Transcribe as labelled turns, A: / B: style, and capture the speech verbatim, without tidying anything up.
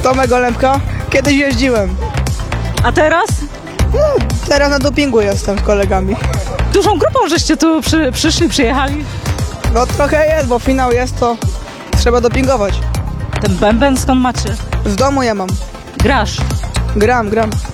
A: Tomek Golempka. Kiedyś jeździłem.
B: A teraz?
A: No, teraz na dopingu jestem z kolegami.
B: Dużą grupą żeście tu przy, przyszli, przyjechali.
A: No trochę jest, bo finał jest, to trzeba dopingować.
B: Ten bęben skąd macie?
A: W domu ja mam.
B: Grasz.
A: Gram, gram.